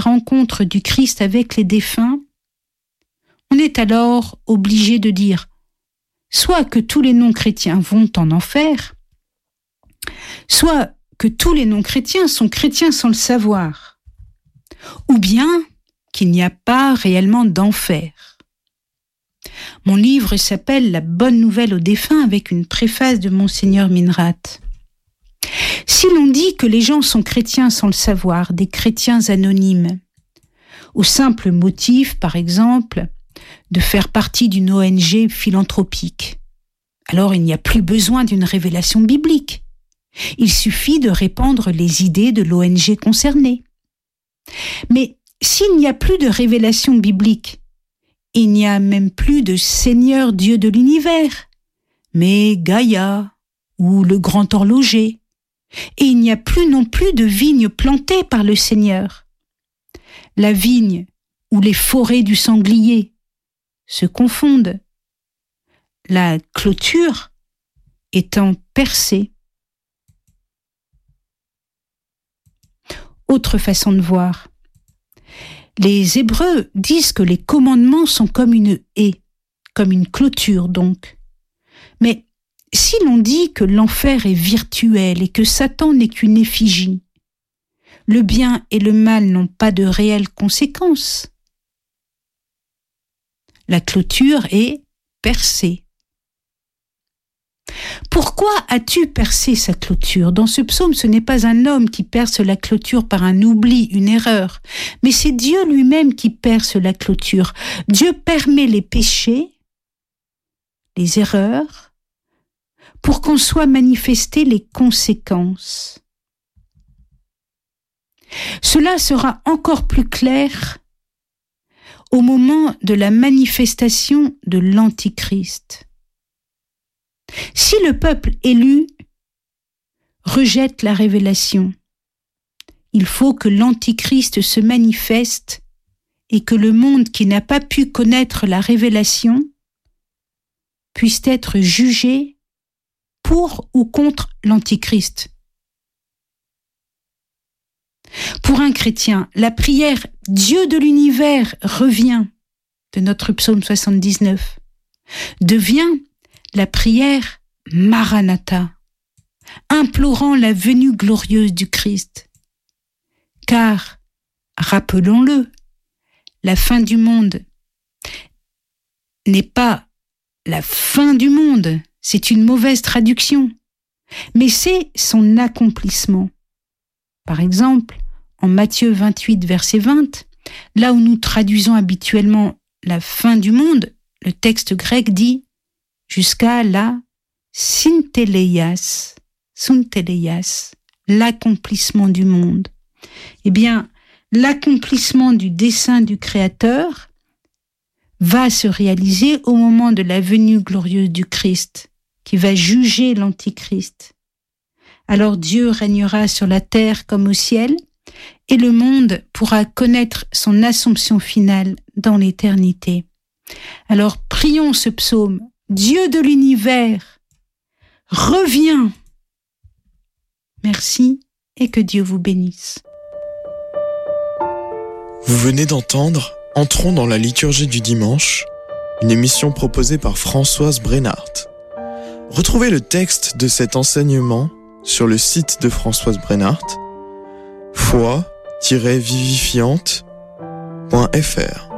rencontre du Christ avec les défunts, on est alors obligé de dire soit que tous les non-chrétiens vont en enfer, soit que tous les non-chrétiens sont chrétiens sans le savoir, ou bien qu'il n'y a pas réellement d'enfer. Mon livre s'appelle « La bonne nouvelle aux défunts » avec une préface de Monseigneur Minrat. Si l'on dit que les gens sont chrétiens sans le savoir, des chrétiens anonymes, au simple motif, par exemple, de faire partie d'une ONG philanthropique, alors il n'y a plus besoin d'une révélation biblique. Il suffit de répandre les idées de l'ONG concernée. Mais s'il n'y a plus de révélation biblique, il n'y a même plus de Seigneur Dieu de l'univers, mais Gaïa ou le grand horloger. Et il n'y a plus non plus de vignes plantées par le Seigneur. La vigne ou les forêts du sanglier se confondent, la clôture étant percée. Autre façon de voir. Les Hébreux disent que les commandements sont comme une haie, comme une clôture donc. Mais si l'on dit que l'enfer est virtuel et que Satan n'est qu'une effigie, le bien et le mal n'ont pas de réelles conséquences. La clôture est percée. Pourquoi as-tu percé sa clôture ? Dans ce psaume, ce n'est pas un homme qui perce la clôture par un oubli, une erreur, mais c'est Dieu lui-même qui perce la clôture. Dieu permet les péchés, les erreurs, pour qu'en soient manifestées les conséquences. Cela sera encore plus clair au moment de la manifestation de l'Antichrist. Si le peuple élu rejette la révélation, il faut que l'Antichrist se manifeste et que le monde qui n'a pas pu connaître la révélation puisse être jugé pour ou contre l'Antichrist. Pour un chrétien, la prière « Dieu de l'univers revient » de notre psaume 79 devient la prière « Maranatha », implorant la venue glorieuse du Christ. Car, rappelons-le, la fin du monde n'est pas la fin du monde, c'est une mauvaise traduction, mais c'est son accomplissement. Par exemple, en Matthieu 28, verset 20, là où nous traduisons habituellement la fin du monde, le texte grec dit jusqu'à la synteleias, l'accomplissement du monde. Eh bien, l'accomplissement du dessein du Créateur va se réaliser au moment de la venue glorieuse du Christ, qui va juger l'Antichrist. Alors Dieu régnera sur la terre comme au ciel, et le monde pourra connaître son assomption finale dans l'éternité. Alors prions ce psaume, Dieu de l'univers, reviens. Merci et que Dieu vous bénisse. Vous venez d'entendre Entrons dans la liturgie du dimanche, une émission proposée par Françoise Brennart. Retrouvez le texte de cet enseignement sur le site de Françoise Brennart, foi-vivifiante.fr.